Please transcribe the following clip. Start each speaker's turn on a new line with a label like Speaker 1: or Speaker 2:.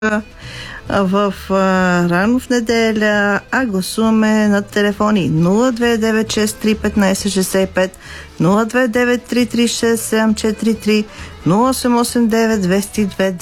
Speaker 1: рано в неделя, а гласуваме на телефони 029631565, 029336743, 0889 202